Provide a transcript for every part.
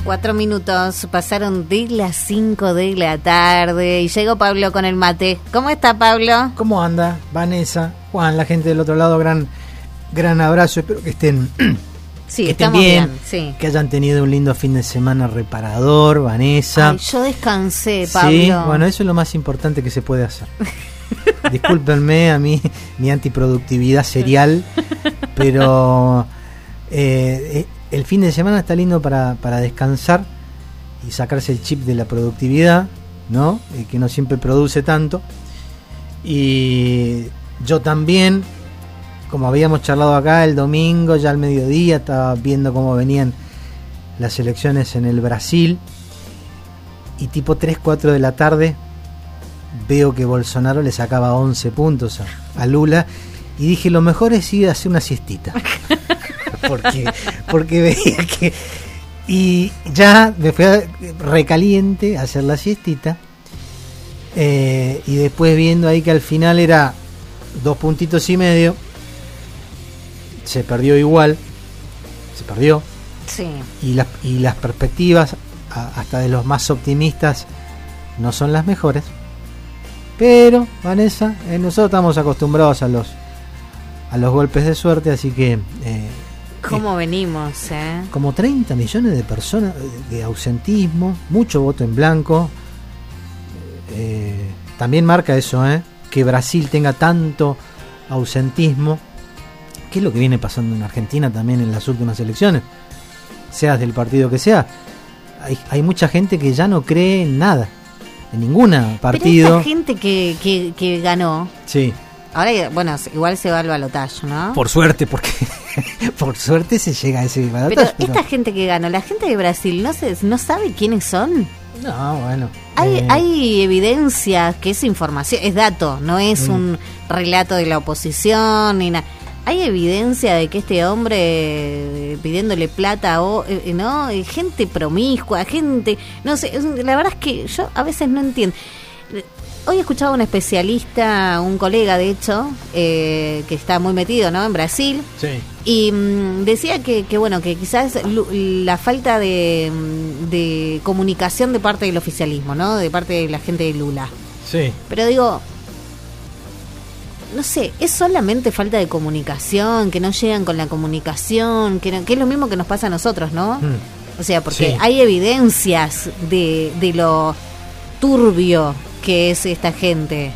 4 minutos pasaron de las 5 de la tarde y llegó Pablo con el mate. ¿Cómo está, Pablo? ¿Cómo anda, Vanessa? Juan, la gente del otro lado, gran abrazo. Espero que estén, sí, que estamos estén bien, sí. Que hayan tenido un lindo fin de semana reparador, Vanessa. Ay, yo descansé, Pablo. Sí, bueno, eso es lo más importante que se puede hacer. Discúlpenme a mí, mi antiproductividad serial, pero el fin de semana está lindo para descansar y sacarse el chip de la productividad, ¿no? Que no siempre produce tanto. Y yo también, como habíamos charlado acá el domingo, ya al mediodía, estaba viendo cómo venían las elecciones en el Brasil, y tipo 3, 4 de la tarde veo que Bolsonaro le sacaba 11 puntos a Lula, y dije, lo mejor es ir a hacer una siestita. porque veía que... Y ya me fui recaliente a hacer la siestita, y después viendo ahí que al final era 2 puntitos y medio, se perdió igual, sí. Y las perspectivas hasta de los más optimistas no son las mejores, pero Vanessa, nosotros estamos acostumbrados a los golpes de suerte, así que ¿cómo venimos? Como 30 millones de personas de ausentismo, mucho voto en blanco. También marca eso, que Brasil tenga tanto ausentismo, que es lo que viene pasando en Argentina también en las últimas elecciones, seas del partido que sea. Hay mucha gente que ya no cree en nada, en ningún partido. Pero esta gente que ganó, sí. Ahora, bueno, igual se va al balotaje, ¿no? Por suerte, porque por suerte se llega a ese balotaje. Pero esta gente que ganó, la gente de Brasil, ¿no sabe quiénes son? No, bueno. Hay evidencia que es información, es dato, no es un relato de la oposición ni nada. Hay evidencia de que este hombre pidiéndole plata no, gente promiscua, gente, no sé, la verdad es que yo a veces no entiendo. Hoy escuchaba a un especialista, un colega de hecho, que está muy metido, ¿no?, en Brasil, sí. Y decía que bueno, que quizás la falta de comunicación de parte del oficialismo, ¿no?, de parte de la gente de Lula. Sí. Pero digo, no sé, es solamente falta de comunicación, que no llegan con la comunicación, que es lo mismo que nos pasa a nosotros, ¿no? O sea, porque sí. Hay evidencias de lo turbio que es esta gente,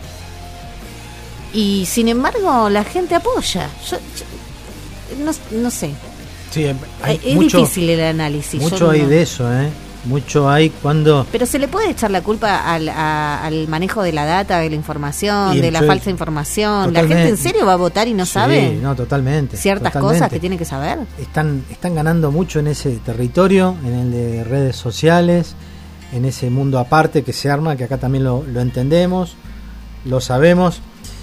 y sin embargo la gente apoya. Yo no sé. Sí, es mucho, difícil el análisis. Mucho hay de eso, mucho hay cuando... Pero se le puede echar la culpa al manejo de la data, de la información, de la falsa información. Totalmente. ¿La gente en serio va a votar y no sabe? No, totalmente. Ciertas cosas que tiene que saber. Están ganando mucho en ese territorio, en el de redes sociales, en ese mundo aparte que se arma, que acá también lo entendemos, lo sabemos.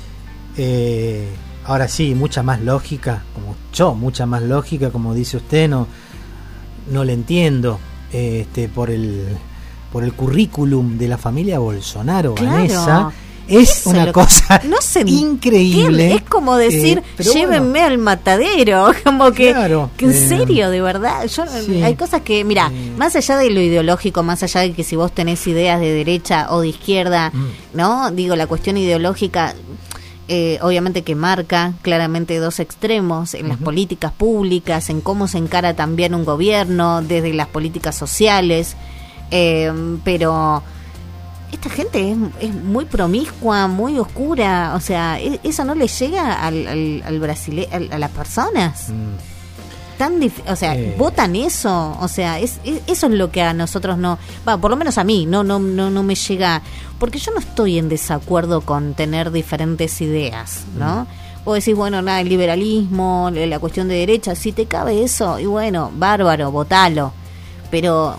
Ahora sí, mucha más lógica, mucha más lógica, como dice usted, no le entiendo. Por el currículum de la familia Bolsonaro, claro, Vanessa, es una cosa increíble. Es como decir, llévenme al matadero, como que, claro, que en serio, de verdad. Sí. Hay cosas que, mira, más allá de lo ideológico, más allá de que si vos tenés ideas de derecha o de izquierda, ¿no? Digo, la cuestión ideológica, obviamente que marca claramente dos extremos en las políticas públicas, en cómo se encara también un gobierno, desde las políticas sociales, pero esta gente es muy promiscua, muy oscura, o sea, eso no le llega al brasileño, a las personas. O sea, votan eso, o sea, eso es lo que a nosotros por lo menos a mí no me llega, porque yo no estoy en desacuerdo con tener diferentes ideas, ¿no? Vos decís, bueno, nada, el liberalismo, la cuestión de derecha, si te cabe eso, y bueno, bárbaro, votalo, pero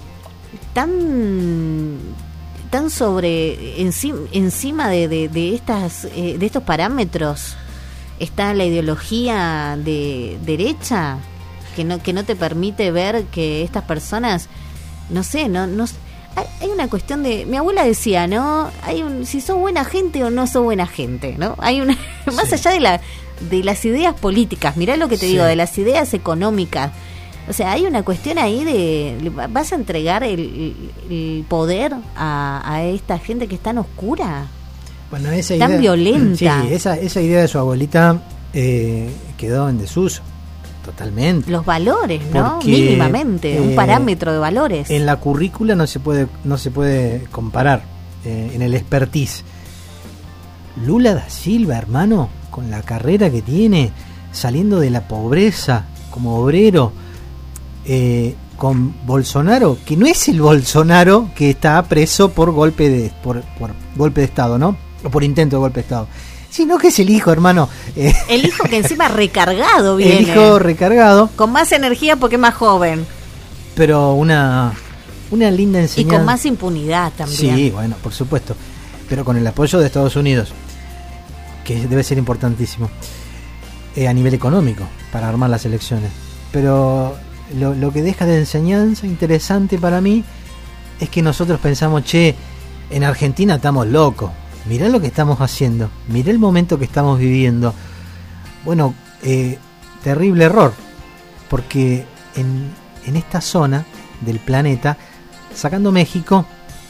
tan sobre encima de estos parámetros está la ideología de derecha que no te permite ver que estas personas, no sé, hay una cuestión de, mi abuela decía, ¿no? Si sos buena gente o no sos buena gente, ¿no? Hay una más allá de las ideas políticas, mirá lo que te digo, de las ideas económicas. O sea, hay una cuestión ahí de, ¿vas a entregar el poder a esta gente que es tan oscura? Bueno, esa tan idea, violenta. Sí, esa idea de su abuelita quedó en desuso, totalmente. Los valores, ¿no? Porque, mínimamente, un parámetro de valores. En la currícula no se puede comparar, en el expertise. Lula da Silva, hermano, con la carrera que tiene, saliendo de la pobreza como obrero, con Bolsonaro, que no es el Bolsonaro que está preso por golpe de Estado, ¿no? O por intento de golpe de Estado, sino que es el hijo, hermano. El hijo que encima recargado viene. El hijo recargado. Con más energía porque es más joven. Pero una linda enseñanza. Y con más impunidad también. Sí, bueno, por supuesto. Pero con el apoyo de Estados Unidos, que debe ser importantísimo. A nivel económico, para armar las elecciones. Pero lo que deja de enseñanza interesante para mí es que nosotros pensamos, en Argentina estamos locos. Mirá lo que estamos haciendo, mirá el momento que estamos viviendo. Bueno, terrible error, porque en esta zona del planeta, sacando México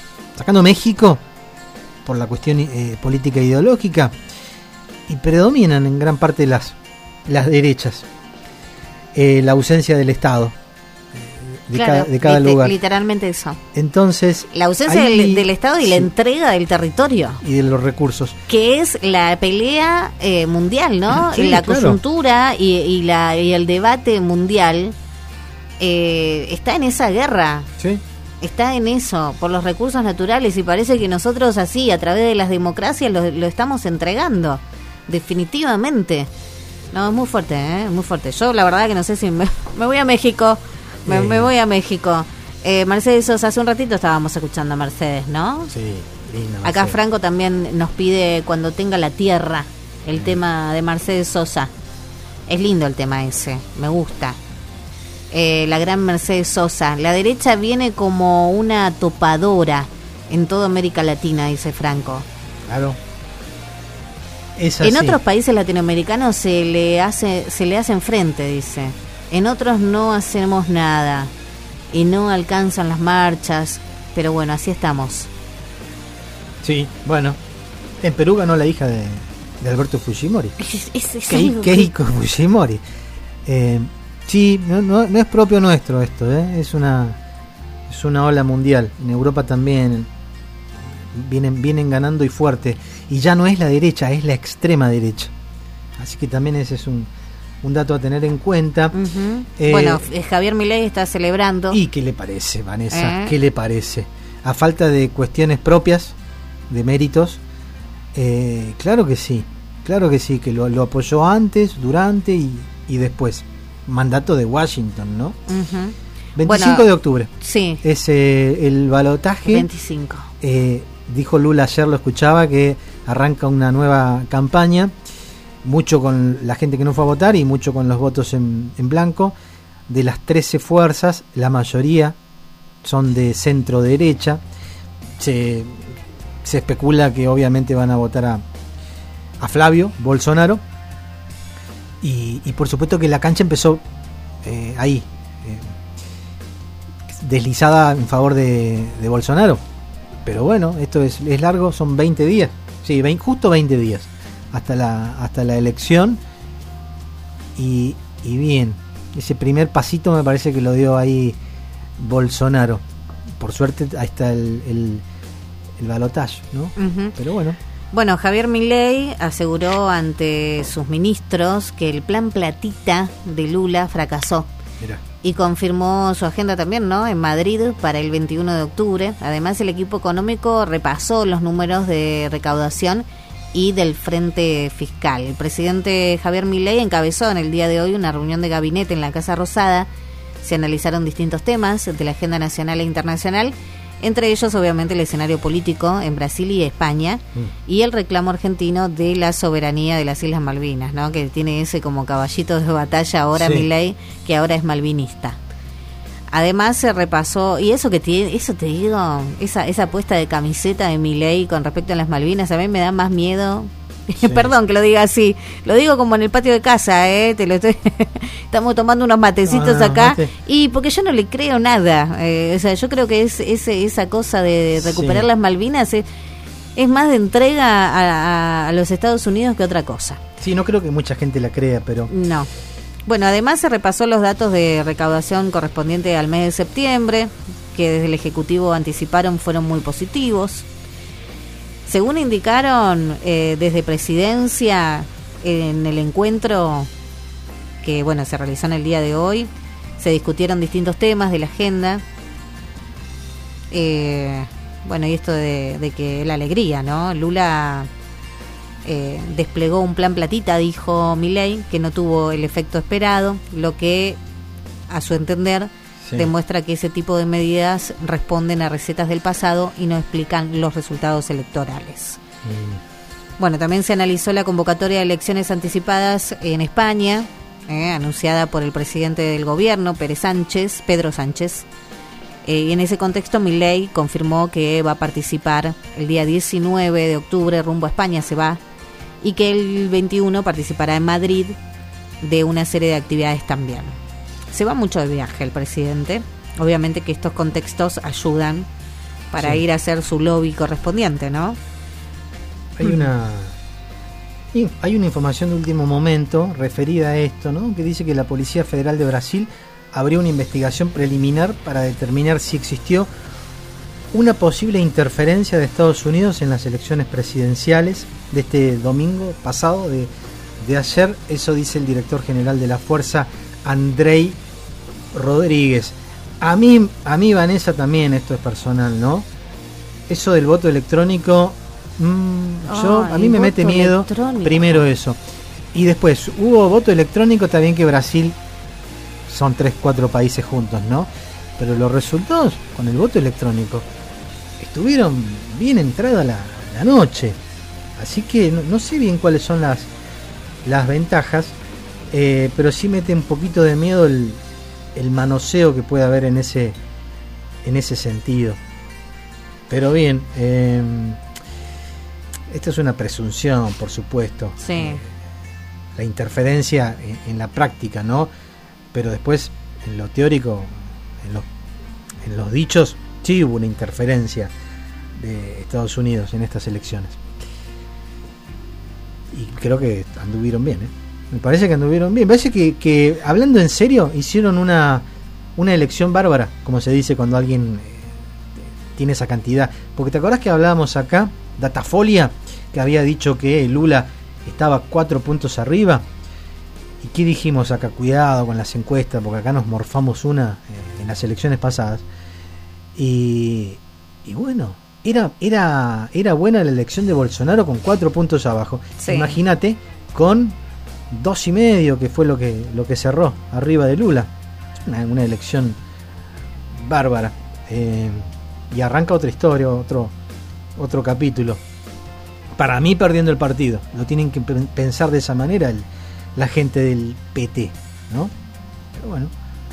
por la cuestión política e ideológica, y predominan en gran parte las derechas, la ausencia del Estado de cada lugar. Literalmente eso. Entonces, la ausencia del Estado y la entrega del territorio. Y de los recursos. Que es la pelea mundial, ¿no? Sí, la claro. coyuntura y el debate mundial está en esa guerra. Sí. Está en eso, por los recursos naturales, y parece que nosotros así, a través de las democracias, lo estamos entregando. Definitivamente. No, es muy fuerte, muy fuerte. Yo la verdad que no sé si me voy a México. Me voy a México. Mercedes Sosa, hace un ratito estábamos escuchando a Mercedes, ¿no? Sí, lindo. Acá Franco también nos pide Cuando tenga la tierra, el tema de Mercedes Sosa. Es lindo el tema ese, me gusta. La gran Mercedes Sosa. La derecha viene como una topadora en toda América Latina, dice Franco. Claro. En otros países latinoamericanos se le hacen frente, dice. En otros no hacemos nada y no alcanzan las marchas, pero bueno, así estamos. Sí, bueno, en Perú ganó la hija de Alberto Fujimori. Keiko Fujimori. Sí, no es propio nuestro esto, es una ola mundial. En Europa también vienen ganando y fuerte, y ya no es la derecha, es la extrema derecha. Así que también ese es un dato a tener en cuenta. Uh-huh. Bueno, Javier Milei está celebrando. ¿Y qué le parece, Vanessa? ¿Qué le parece? A falta de cuestiones propias, de méritos, claro que sí, que lo apoyó antes, durante y después. Mandato de Washington, ¿no? Uh-huh. 25 de octubre. Sí. Es el balotaje. 25. Dijo Lula ayer, lo escuchaba, que arranca una nueva campaña. Mucho con la gente que no fue a votar y mucho con los votos en blanco. De las 13 fuerzas, la mayoría son de centro derecha. Se especula que obviamente van a votar a Flavio Bolsonaro. Y por supuesto que la cancha empezó ahí, deslizada en favor de Bolsonaro. Pero bueno, esto es largo, son 20 días. Sí, justo 20 días. Hasta la elección, y bien, ese primer pasito me parece que lo dio ahí Bolsonaro. Por suerte ahí está el balotaje, ¿no? Uh-huh. Pero bueno, Javier Milei aseguró ante sus ministros que el plan platita de Lula fracasó. Mirá. Y confirmó su agenda también, ¿no? En Madrid para el 21 de octubre. Además, el equipo económico repasó los números de recaudación y del frente fiscal. El presidente Javier Milei encabezó en el día de hoy una reunión de gabinete en la Casa Rosada. Se analizaron distintos temas de la agenda nacional e internacional, entre ellos obviamente el escenario político en Brasil y España, y el reclamo argentino de la soberanía de las Islas Malvinas, ¿no? Que tiene ese como caballito de batalla ahora, sí. Milei, que ahora es malvinista. Además se repasó, y eso te digo, esa puesta de camiseta de Milei con respecto a las Malvinas, a mí me da más miedo Sí. Perdón que lo diga así, lo digo como en el patio de casa, estamos tomando unos matecitos acá, mate. Y porque yo no le creo nada, o sea, yo creo que esa cosa de recuperar las Malvinas es más de entrega a los Estados Unidos que otra cosa. Sí, no creo que mucha gente la crea, pero... No. Bueno, además se repasó los datos de recaudación correspondiente al mes de septiembre, que desde el Ejecutivo anticiparon fueron muy positivos. Según indicaron desde Presidencia en el encuentro que se realizó en el día de hoy, se discutieron distintos temas de la agenda. Y esto de que la alegría, ¿no? Lula desplegó un plan platita, dijo Milei, que no tuvo el efecto esperado, lo que, a su entender, demuestra que ese tipo de medidas responden a recetas del pasado y no explican los resultados electorales. Bueno, también se analizó la convocatoria de elecciones anticipadas en España, anunciada por el presidente del gobierno, Pedro Sánchez. Y en ese contexto Milei confirmó que va a participar el día 19 de octubre, rumbo a España se va, y que el 21 participará en Madrid de una serie de actividades también. Se va mucho de viaje el presidente, obviamente que estos contextos ayudan para ir a hacer su lobby correspondiente, ¿no? Hay una información de último momento referida a esto, ¿no? Que dice que la Policía Federal de Brasil abrió una investigación preliminar para determinar si existió una posible interferencia de Estados Unidos en las elecciones presidenciales de este domingo pasado, de ayer. Eso dice el director general de la Fuerza, Andrei Rodríguez. A mí, Vanessa, también esto es personal, ¿no? Eso del voto electrónico, a mí me mete miedo. Primero eso. Y después, hubo voto electrónico, también que Brasil son 3-4 países juntos, ¿no? Pero los resultados con el voto electrónico estuvieron bien entrada la noche. Así que no sé bien cuáles son las ventajas, pero sí mete un poquito de miedo el manoseo que puede haber en ese sentido. Pero bien, esta es una presunción, por supuesto. Sí. La interferencia en la práctica, ¿no? Pero después, en lo teórico, en los dichos, sí hubo una interferencia de Estados Unidos en estas elecciones. Y creo que anduvieron bien, Me parece que anduvieron bien. Me parece que hablando en serio, hicieron una elección bárbara, como se dice cuando alguien tiene esa cantidad. Porque te acordás que hablábamos acá, Datafolia, que había dicho que Lula estaba 4 puntos arriba. ¿Y qué dijimos acá? Cuidado con las encuestas, porque acá nos morfamos una en las elecciones pasadas. Y bueno, era buena la elección de Bolsonaro con 4 puntos abajo. Sí. Imagínate con 2,5, que fue lo que cerró arriba de Lula. Una elección bárbara. Y arranca otra historia, otro capítulo. Para mí, perdiendo el partido. Lo tienen que pensar de esa manera la gente del PT, ¿no? Pero bueno,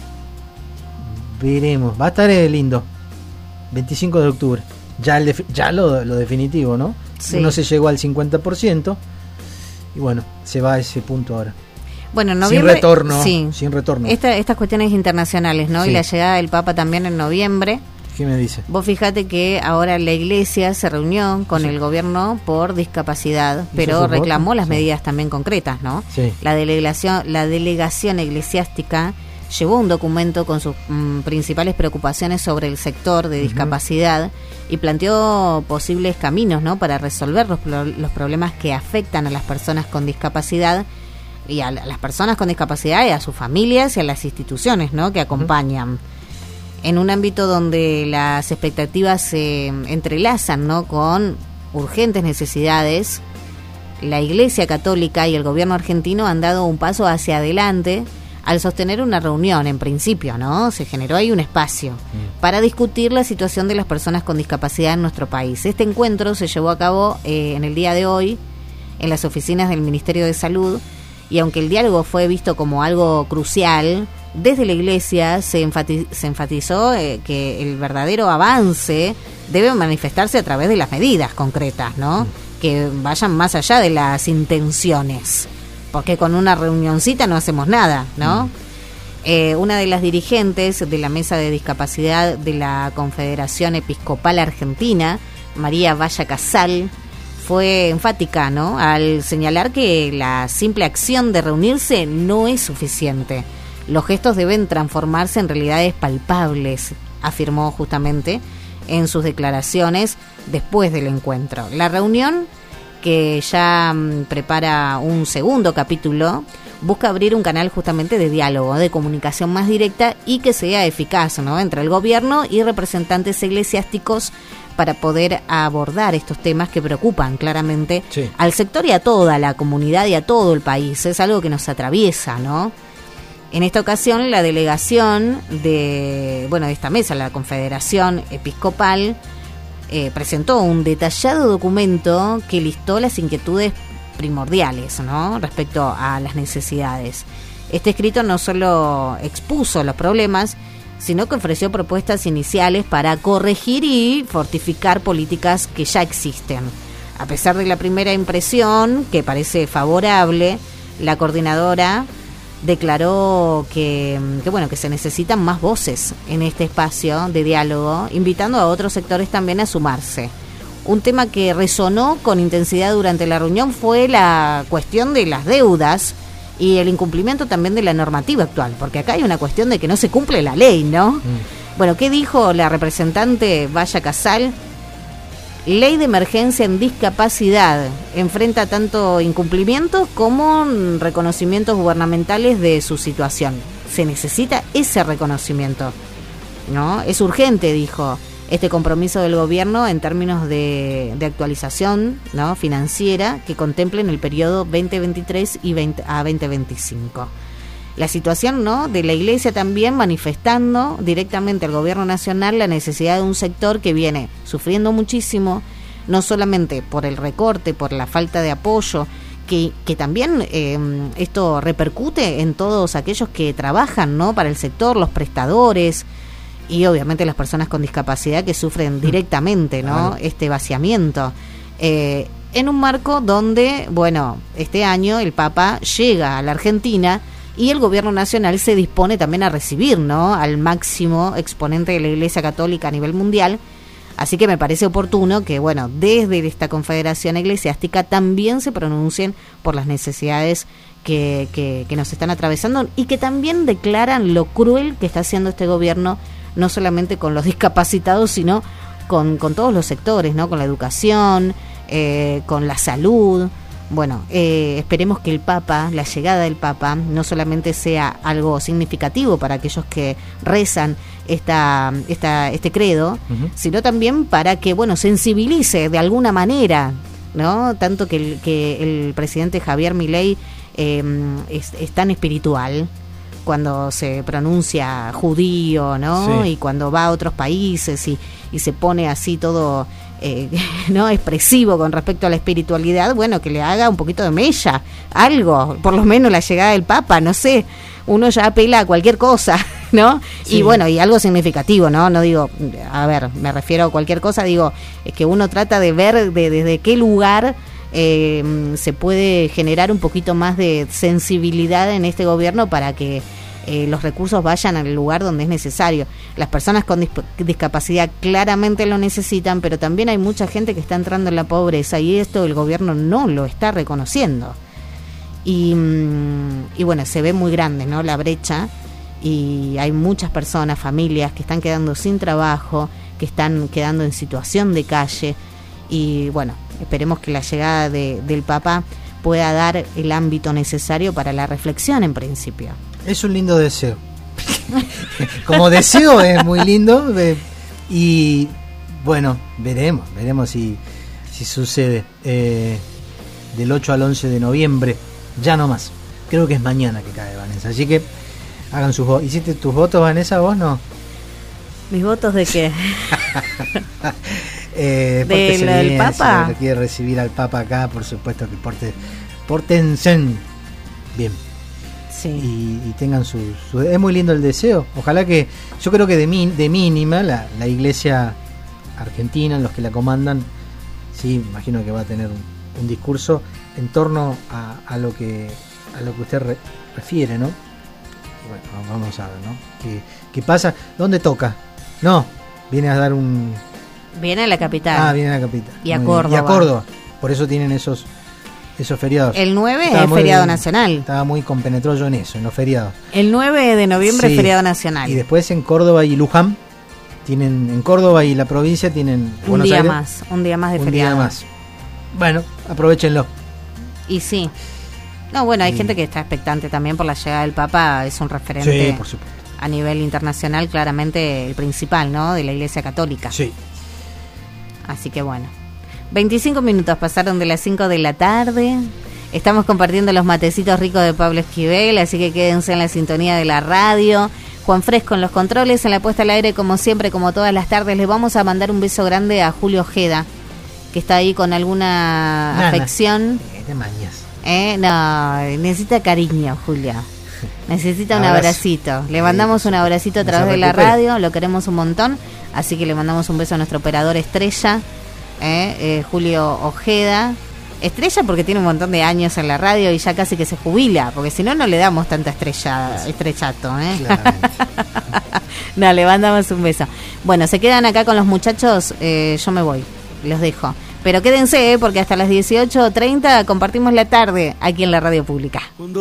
veremos. Va a estar lindo. 25 de octubre. Ya lo definitivo, ¿no? Sí. Uno se llegó al 50%. Y bueno, se va a ese punto ahora. Bueno, en noviembre, sin retorno. Estas cuestiones internacionales, ¿no? Sí. Y la llegada del Papa también en noviembre. ¿Qué me dice? Vos fíjate que ahora la Iglesia se reunió con el gobierno por discapacidad, pero reclamó las medidas también concretas, ¿no? Sí. La delegación eclesiástica llevó un documento con sus principales preocupaciones sobre el sector de discapacidad y planteó posibles caminos, ¿no? Para resolver los problemas que afectan a las personas con discapacidad y a las personas con discapacidad y a sus familias y a las instituciones, ¿no? Que acompañan. En un ámbito donde las expectativas se entrelazan, ¿no? Con urgentes necesidades, la Iglesia Católica y el gobierno argentino han dado un paso hacia adelante al sostener una reunión, en principio, ¿no? Se generó ahí un espacio para discutir la situación de las personas con discapacidad en nuestro país. Este encuentro se llevó a cabo en el día de hoy en las oficinas del Ministerio de Salud, y aunque el diálogo fue visto como algo crucial, desde la Iglesia se enfatizó que el verdadero avance debe manifestarse a través de las medidas concretas, ¿no? que vayan más allá de las intenciones, porque con una reunioncita no hacemos nada, ¿no? Una de las dirigentes de la Mesa de Discapacidad de la Confederación Episcopal Argentina, María Valla Casal, fue enfática, ¿no?, al señalar que la simple acción de reunirse no es suficiente. Los gestos deben transformarse en realidades palpables, afirmó justamente en sus declaraciones después del encuentro. La reunión, que ya prepara un segundo capítulo, busca abrir un canal justamente de diálogo, de comunicación más directa y que sea eficaz, ¿no?, entre el gobierno y representantes eclesiásticos para poder abordar estos temas que preocupan claramente al sector y a toda la comunidad y a todo el país. Es algo que nos atraviesa, ¿no? En esta ocasión, la delegación de esta mesa, la Confederación Episcopal, presentó un detallado documento que listó las inquietudes primordiales, ¿no?, respecto a las necesidades. Este escrito no solo expuso los problemas, sino que ofreció propuestas iniciales para corregir y fortificar políticas que ya existen. A pesar de la primera impresión, que parece favorable, la coordinadora declaró que se necesitan más voces en este espacio de diálogo, invitando a otros sectores también a sumarse. Un tema que resonó con intensidad durante la reunión fue la cuestión de las deudas y el incumplimiento también de la normativa actual, porque acá hay una cuestión de que no se cumple la ley, ¿no? Bueno, ¿qué dijo la representante Valla Casal? Ley de emergencia en discapacidad enfrenta tanto incumplimientos como reconocimientos gubernamentales de su situación. Se necesita ese reconocimiento, ¿no? Es urgente, dijo, este compromiso del gobierno en términos de actualización, ¿no?, financiera que contemplen el periodo 2023 y 2025. La situación, ¿no?, de la Iglesia también manifestando directamente al gobierno nacional la necesidad de un sector que viene sufriendo muchísimo, no solamente por el recorte, por la falta de apoyo, que también esto repercute en todos aquellos que trabajan, ¿no?, para el sector, los prestadores y obviamente las personas con discapacidad que sufren directamente, ¿no?, este vaciamiento. En un marco donde, este año el Papa llega a la Argentina y el gobierno nacional se dispone también a recibir, ¿no?, al máximo exponente de la Iglesia Católica a nivel mundial. Así que me parece oportuno que, desde esta confederación eclesiástica también se pronuncien por las necesidades que nos están atravesando y que también declaran lo cruel que está haciendo este gobierno, no solamente con los discapacitados, sino con todos los sectores, ¿no?, con la educación, con la salud. Esperemos que la llegada del Papa, no solamente sea algo significativo para aquellos que rezan este credo, sino también para que, sensibilice de alguna manera, ¿no? Tanto que el presidente Javier Milei es tan espiritual cuando se pronuncia judío, ¿no? Sí. Y cuando va a otros países y se pone así todo no expresivo con respecto a la espiritualidad, que le haga un poquito de mella, algo, por lo menos la llegada del Papa, no sé, uno ya apela a cualquier cosa, ¿no? Sí. Y algo significativo, ¿no? No digo, me refiero a cualquier cosa, digo, es que uno trata de ver desde qué lugar se puede generar un poquito más de sensibilidad en este gobierno para que los recursos vayan al lugar donde es necesario. Las personas con discapacidad claramente lo necesitan, pero también hay mucha gente que está entrando en la pobreza y esto el gobierno no lo está reconociendo. Y se ve muy grande, ¿no?, la brecha, y hay muchas personas, familias que están quedando sin trabajo, que están quedando en situación de calle y esperemos que la llegada del Papa pueda dar el ámbito necesario para la reflexión en principio. Es un lindo deseo. Como deseo es muy lindo y veremos si sucede. Del 8 al 11 de noviembre, ya no más. Creo que es mañana que cae, Vanessa. Así que hagan sus votos. ¿Hiciste tus votos, Vanessa? ¿Vos no? ¿Mis votos de qué? ¿Del Papa? Quiere recibir al Papa acá, por supuesto que pórtense bien. Sí. Y tengan su es muy lindo el deseo. Ojalá que, yo creo que de mínima la Iglesia Argentina, los que la comandan, sí, imagino que va a tener un discurso en torno a lo que usted refiere, ¿no? Bueno, vamos a ver, ¿no? ¿Qué pasa? ¿Dónde toca? No, viene a dar un... Viene a la capital. Viene a la capital. Y a Córdoba. Y a Córdoba. Por eso tienen esos feriados. El 9 es feriado nacional. Estaba muy compenetrado yo en eso, en los feriados. El 9 de noviembre es feriado nacional. Y después en Córdoba y Luján, en Córdoba y la provincia tienen un día más de feriado. Un día más. Bueno, aprovechenlo. Y sí. No, bueno, hay gente que está expectante también por la llegada del Papa, es un referente. Sí, por supuesto. A nivel internacional, claramente el principal, ¿no? De la Iglesia Católica. Sí. Así que bueno. 25 minutos pasaron de las 5 de la tarde. Estamos compartiendo los matecitos ricos de Pablo Esquivel, así que quédense en la sintonía de la radio. Juan Fresco en los controles, en la puesta al aire, como siempre, como todas las tardes. Les vamos a mandar un beso grande a Julio Ojeda, que está ahí con alguna afección. De mañas. No, necesita cariño, Julio. Necesita un abracito. Le mandamos un abracito a través de la radio, lo queremos un montón, así que le mandamos un beso a nuestro operador estrella, Julio Ojeda. Estrella porque tiene un montón de años en la radio y ya casi que se jubila, porque si no, no le damos tanta estrellato. No, le mandamos un beso. Bueno, se quedan acá con los muchachos, yo me voy, los dejo. Pero quédense, porque hasta las 18:30 compartimos la tarde aquí en la radio pública.